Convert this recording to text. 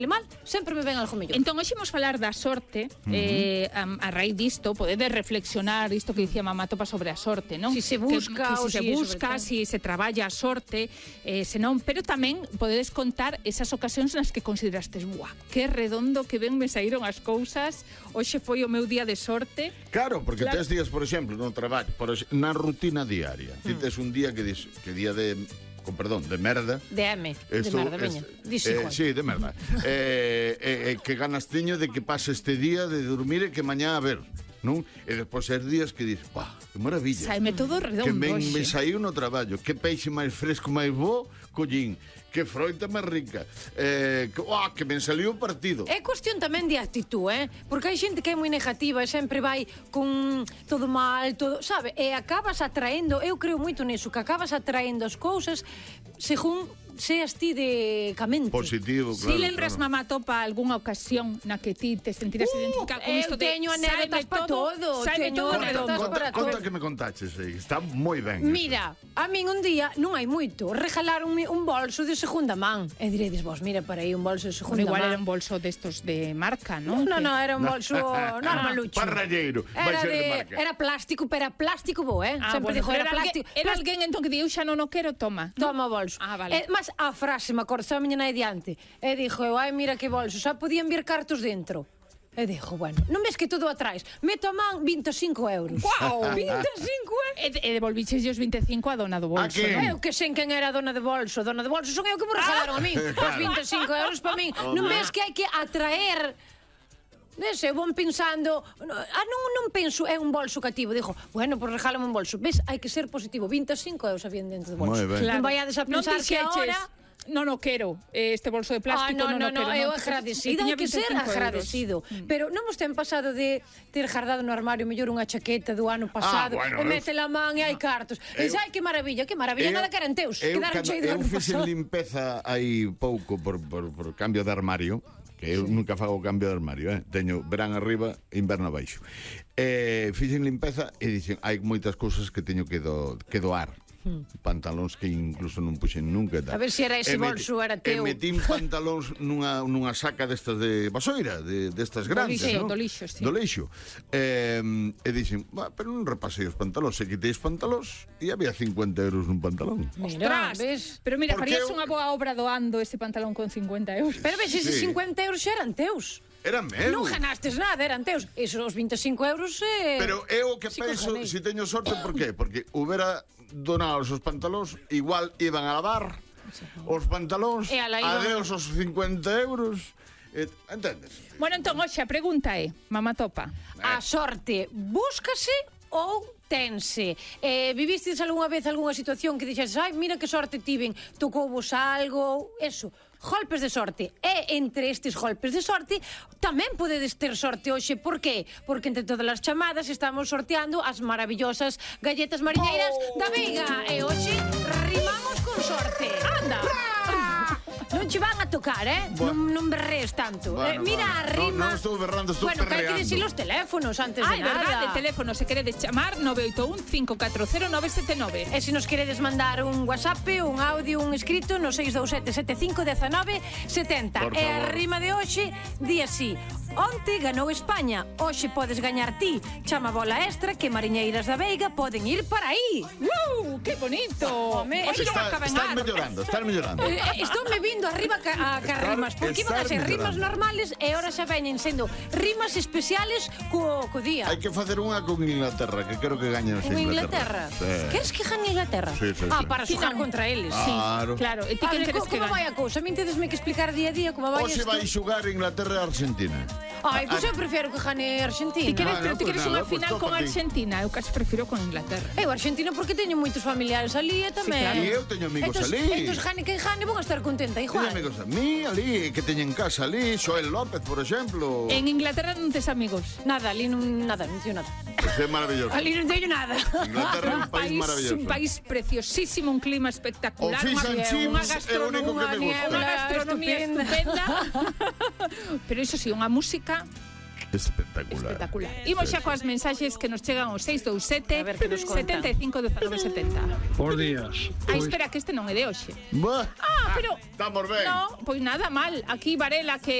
mal, sempre me ven algo mellor. Entón, hoxe imos falar da sorte. A raíz disto, podedes reflexionar isto que dicía Mamá Topa sobre a sorte, non? Si se busca ou se busca, si se traballa a sorte, senón, pero tamén podedes contar esas ocasións nas que considerastes, buah, que redondo, que ben me saíron as cousas, hoxe foi o meu día de sorte. Claro, porque tes días, por exemplo, no traballo, na rutina diaria, si tes un día que dis, que día de... con perdón, de merda. De M, de merda, veña. Dixo igual. Sí, de merda. Que ganas teño de que pase este día de dormir e que mañá a ver, non? E despois hai días que dis, pá, que maravilla. Saime todo redondo que me hoxe. saiu no traballo, que peixe máis fresco, máis bo, collín, que froita máis rica, que me saliu o partido. É cuestión tamén de actitud, porque hai xente que é moi negativa e sempre vai con todo mal, todo, sabe? E acabas atraendo, eu creo moito niso, que acabas atraendo as cousas según seas ti de camente. Positivo, claro. Si lembras, claro. Mamá Topa, algunha ocasión na que ti te sentiras identificada con isto de teño anécdotas para todo, teño anécdotas para todo. Conta que me contaches aí, está moi ben. Mira, a min un día, non hai moito, regalaronme un bolso de segunda man. E diredes vos, mira, para aí un bolso de segunda man. Igual era un bolso destos de marca, non? Non, era un bolso normalucho. Parralleiro, vai ser de marca. Era plástico, pero era plástico bo, sempre dixo, era plástico. Era alguén entón que di, eu xa non o quero, toma. Toma o bolso. Vale. Mas a frase, me acordo, a miña nai diante, e dixo, ai, mira que bolso, xa podían vir cartos dentro. E dixo, bueno, non ves que todo atrás, meto a man 25 euros. Guau, 25 euros? E devolviches os 25 a dona do bolso. Eu que sei quen era a dona de bolso. Dona de bolso son eu que me regalaron a min. Os 25 euros para min. Non ves que hai que atraer... Eu vou pensando, non penso é un bolso cativo, digo, bueno, pues regálame un bolso. Ves, hai que ser positivo, 25 euros habían dentro do bolso. Claro. Non vayades a pensar que ahora... Non o quero, este bolso de plástico non o quero. Eu agradecido, hai que ser agradecido. Pero non vos ten pasado de ter guardado no armario mellor unha chaqueta do ano pasado, e mete la man e hai cartos. E dices, ai, que maravilla, nada que eran teus. Quedaron cheios do ano pasado. Eu fixen limpeza aí pouco por cambio de armario, que eu nunca fago cambio de armario, teño verán arriba e inverno abaixo. Fixen limpeza e dicen, hai moitas cousas que teño que doar. Pantalóns que incluso non puxen nunca. A ver se era ese bolso, era teu. E metín pantalóns nunha saca destas de basoira, destas grandes, non? Do lixo, sí. Do lixo. E dixen, pero non repasei os pantalóns, se quitei os pantalóns e había 50 euros nun pantalón. Ostras, ves? Pero mira, farías unha boa obra doando ese pantalón con 50 euros. Pero ves, eses 50 euros xa eran teus. Eran meus. Non ganastes nada, eran teus. Esos 25 euros... Pero eu o que penso, se teño sorte, por qué? Porque hubiera donado os pantalóns, igual iban a lavar os pantalóns, adeus os 50 euros... Entendes? Bueno, entón, hoxe, a pregunta é, Mamá Topa. A sorte, búscase ou tense? Vivistes algunha vez algunha situación que dixes, ai, mira que sorte tiven, tocouvos algo, eso... Golpes de sorte. E entre estes golpes de sorte tamén podedes ter sorte hoxe. Por qué? Porque entre todas as chamadas estamos sorteando as maravillosas galletas mariñeiras da Veiga. E hoxe rimamos con sorte. Anda! Non che van a tocar, non berrees tanto. Mira a rima. Non estou berrando, estou perreando. Bueno, que hai que dicir os teléfonos antes de nada. Verdade, teléfono, se queredes chamar 981-540-979. E se nos queredes mandar un WhatsApp, un audio, un escrito no 627-75-19-70. E a rima de hoxe di así: onte ganou España, hoxe podes gañar ti. Chama bola extra que mariñeiras da Veiga poden ir para aí. Que bonito. Están mellorando. Estou me vindo arriba a rimas, porque iban a ser rimas normales e ahora xa veñen sendo rimas especiales co día. Hai que facer unha con Inglaterra, que creo que gañan con Inglaterra. Queres que gañe Inglaterra? Sí. Para xogar contra eles. Claro. E ti que queres que gañe? Como vai a cousa? Me tedesme que explicar día a día como vai isto. Hoxe vai xogar Inglaterra e Argentina. Ai, pois eu prefiro que gane Argentina. Pero ti queres unha final con Argentina? Eu casi prefiro con Inglaterra. Eu Argentina porque teño moitos familiares ali e tamén. E eu teño amigos ali. Entón, gane quen gane, vou a estar contenta igual. Teño amigos a mí ali, que teñen casa ali, Xoel López, por exemplo. En Inglaterra non tes amigos? Nada, ali non teño nada. Pois é maravilloso. Ali non teño nada. Inglaterra é un país maravilloso. Un país preciosísimo, un clima espectacular. O fish and chips é o único que me gusta. Unha gastronomía estupenda. Pero iso sí, unha música Espectacular. Espectacular. Imos xa coas mensaxes que nos chegan ao 627 A ver, que nos contan. 75 19 70. Bos días. Espera, que este non é de hoxe. Buah, Pero estamos ben. no, pois nada mal. Aquí Varela que